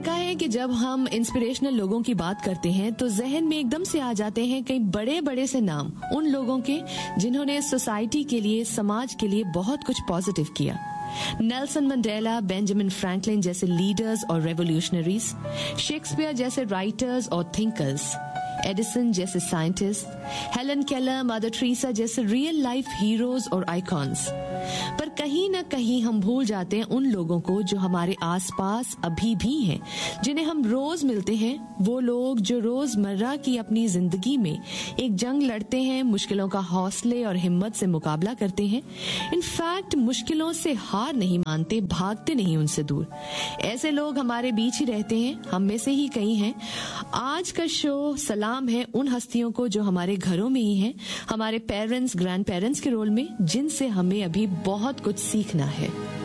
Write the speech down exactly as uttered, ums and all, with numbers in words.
देखा है कि जब हम इंस्पिरेशनल लोगों की बात करते हैं तो जहन में एकदम से आ जाते हैं कई बड़े बड़े से नाम उन लोगों के जिन्होंने सोसाइटी के लिए, समाज के लिए बहुत कुछ पॉजिटिव किया। नेल्सन मंडेला, बेंजामिन फ्रैंकलिन जैसे लीडर्स और रेवोल्यूशनरीज, शेक्सपियर जैसे राइटर्स और थिंकर्स, एडिसन जैसे scientist, Helen Keller, mother Teresa जैसे रियल लाइफ हीरोज और आइकॉन्स। पर कहीं ना कहीं हम भूल जाते हैं उन लोगों को जो हमारे आसपास अभी भी हैं, जिन्हें हम रोज मिलते हैं। वो लोग जो रोजमर्रा की अपनी जिंदगी में एक जंग लड़ते हैं, मुश्किलों का हौसले और हिम्मत से मुकाबला करते हैं। इनफैक्ट मुश्किलों से हार नहीं मानते, भागते नहीं उनसे दूर। ऐसे लोग हमारे बीच ही रहते हैं, हम में से ही कई हैं। आज का शो सलाम है उन हस्तियों को जो हमारे घरों में ही हैं, हमारे पेरेंट्स, ग्रैंड पेरेंट्स के रोल में, जिनसे हमें अभी बहुत कुछ सीखना है।